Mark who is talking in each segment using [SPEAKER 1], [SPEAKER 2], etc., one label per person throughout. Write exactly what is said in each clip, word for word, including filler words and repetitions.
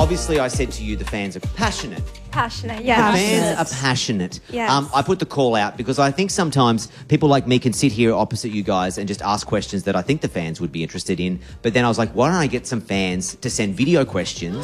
[SPEAKER 1] obviously I said to you the fans are passionate.
[SPEAKER 2] Passionate, yeah.
[SPEAKER 1] The fans are passionate.
[SPEAKER 2] Yes.
[SPEAKER 1] Um, I put the call out because I think sometimes people like me can sit here opposite you guys and just ask questions that I think the fans would be interested in. But then I was like, why don't I get some fans to send video questions?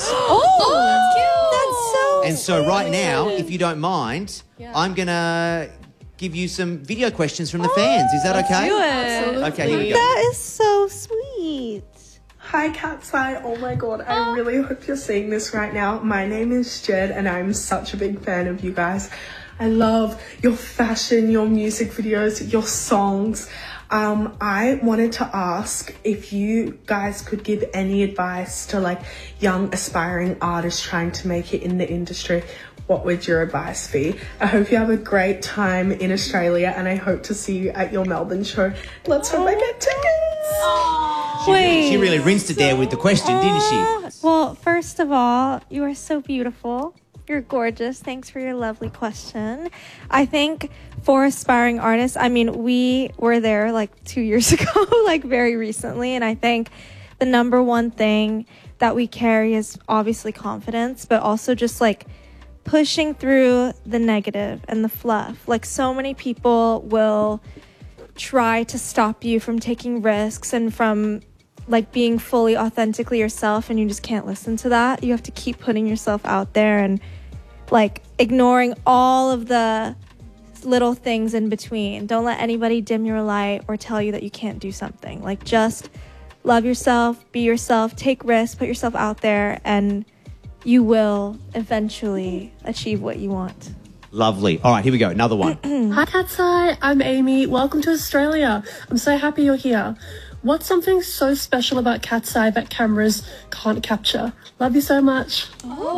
[SPEAKER 2] Oh,
[SPEAKER 1] and so right now, if you don't mind,
[SPEAKER 3] Yeah.
[SPEAKER 1] I'm going to give you some video questions from the fans. Is that okay?
[SPEAKER 3] do it.
[SPEAKER 1] Okay, here we go.
[SPEAKER 2] that is so sweet.
[SPEAKER 4] Hi Catside, oh my god, I really hope you're seeing this right now. My name is Jed and I'm such a big fan of you guys. I love your fashion, your music videos, your songs. Um, I wanted to ask if you guys could give any advice to like young aspiring artists trying to make it in the industry. What would your advice be? I hope you have a great time in Australia and I hope to see you at your Melbourne show. Let's hope I get tickets.
[SPEAKER 1] She, really, she really rinsed it there with the question, didn't she?
[SPEAKER 2] Well, first of all, you are so beautiful. You're gorgeous. Thanks for your lovely question. I think for aspiring artists, I mean, we were there like two years ago, like very recently. And I think the number one thing that we carry is obviously confidence, but also just like pushing through the negative and the fluff. Like so many people will try to stop you from taking risks and from like being fully authentically yourself, and you just can't listen to that. You have to keep putting yourself out there and like ignoring all of the little things in between. Don't let anybody dim your light or tell you that you can't do something. Like just love yourself, be yourself, take risks, put yourself out there, and you will eventually achieve what you want.
[SPEAKER 1] Lovely. All right, here we go. Another one.
[SPEAKER 5] Hi Catside, I'm Amy. Welcome to Australia. I'm so happy you're here. What's something so special about Catside that cameras can't capture? Love you so much.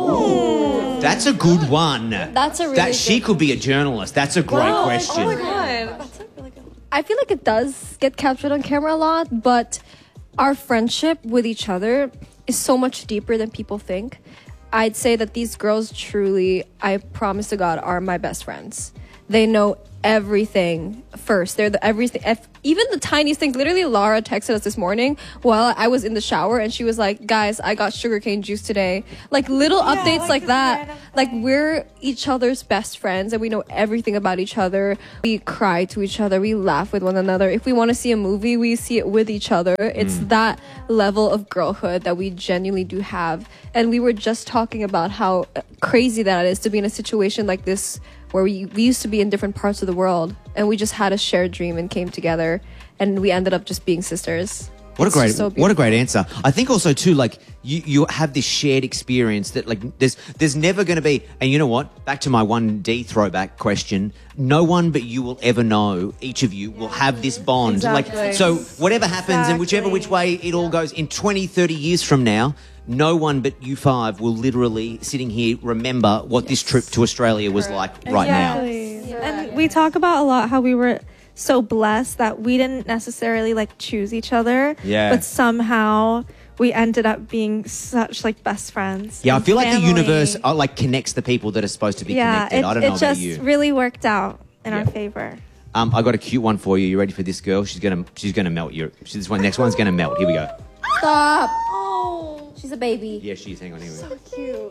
[SPEAKER 1] That's a good one.
[SPEAKER 3] That's a really
[SPEAKER 1] that She
[SPEAKER 3] good
[SPEAKER 1] could be a journalist. That's a great question.
[SPEAKER 3] Oh my god. That's a really good one. I feel like it does get captured on camera a lot, but our friendship with each other is so much deeper than people think. I'd say that these girls truly, I promise to God, are my best friends. They know everything first. They're the everything, if, even the tiniest things. Literally, Lara texted us this morning while I was in the shower, and she was like, "Guys, I got sugarcane juice today." Like little yeah, updates like, like that. Like we're each other's best friends, and we know everything about each other. We cry to each other. We laugh with one another. If we want to see a movie, we see it with each other. It's mm. that level of girlhood that we genuinely do have. And we were just talking about how crazy that is to be in a situation like this, where we, we used to be in different parts of the world and we just had a shared dream and came together, and we ended up just being sisters.
[SPEAKER 1] What
[SPEAKER 3] It's
[SPEAKER 1] a great,
[SPEAKER 3] just so
[SPEAKER 1] what a great answer. I think also too, like you, you have this shared experience that like there's, there's never going to be, and you know what? Back to my one D throwback question. No one but you will ever know. Each of you will have this bond.
[SPEAKER 2] Exactly.
[SPEAKER 1] Like, so whatever happens and whichever which way it all goes in twenty, thirty years from now, no one but you five will literally sitting here remember what this trip to Australia was like right now.
[SPEAKER 2] Exactly. And we talk about a lot how we were so blessed that we didn't necessarily like choose each other,
[SPEAKER 1] Yeah.
[SPEAKER 2] but somehow we ended up being such like best friends.
[SPEAKER 1] Yeah, I
[SPEAKER 2] and
[SPEAKER 1] feel like the
[SPEAKER 2] family.
[SPEAKER 1] universe uh, like connects the people that are supposed to be
[SPEAKER 2] Yeah,
[SPEAKER 1] connected.
[SPEAKER 2] it,
[SPEAKER 1] I don't
[SPEAKER 2] it
[SPEAKER 1] know about
[SPEAKER 2] just
[SPEAKER 1] you.
[SPEAKER 2] really worked out in our
[SPEAKER 1] Yep.
[SPEAKER 2] favor.
[SPEAKER 1] Um, I got a cute one for you. You ready for this girl? She's gonna she's gonna melt you. She's, this one next one's gonna melt. Here we go.
[SPEAKER 3] Stop. Oh, she's a baby.
[SPEAKER 1] Yeah, she's. Hang on. Here we go.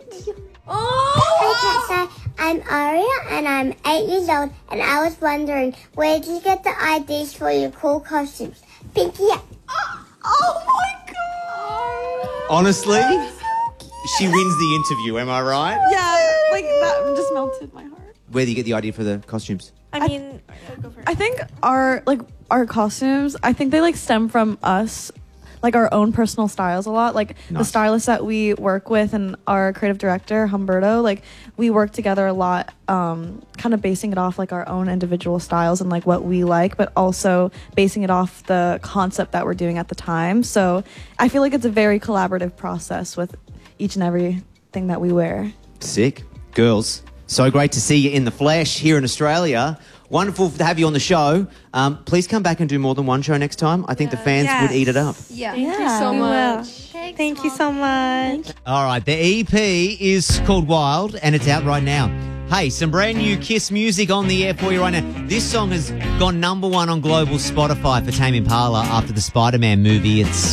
[SPEAKER 3] Oh.
[SPEAKER 6] Hi, Tessa. I'm Aria, and I'm eight years old, and I was wondering, where did you get the ideas for your cool costumes? Pinky up.
[SPEAKER 3] Oh my god.
[SPEAKER 1] Honestly, she wins the interview. Am I right?
[SPEAKER 7] Yeah, like that just melted my heart.
[SPEAKER 1] Where do you get the idea for the costumes?
[SPEAKER 2] I mean,
[SPEAKER 7] I think our like our costumes, I think they like stem from us, like our own personal styles a lot. Like the
[SPEAKER 1] Nice.
[SPEAKER 7] stylist that we work with and our creative director Humberto, like we work together a lot, um, kind of basing it off like our own individual styles and like what we like, but also basing it off the concept that we're doing at the time. So I feel like it's a very collaborative process with each and everything that we wear.
[SPEAKER 1] Sick. Girls, so great to see you in the flesh here in Australia. Wonderful to have you on the show. Um, please come back and do more than one show next time. I think the fans
[SPEAKER 2] Yes.
[SPEAKER 1] would eat it up.
[SPEAKER 3] Yeah.
[SPEAKER 2] Thank
[SPEAKER 3] you so
[SPEAKER 2] we will.
[SPEAKER 3] much.
[SPEAKER 2] Thank you so much.
[SPEAKER 1] All right, the E P is called Wild and it's out right now. Hey, some brand new Kiss music on the air for you right now. This song has gone number one on global Spotify for Tame Impala after the Spider-Man movie. It's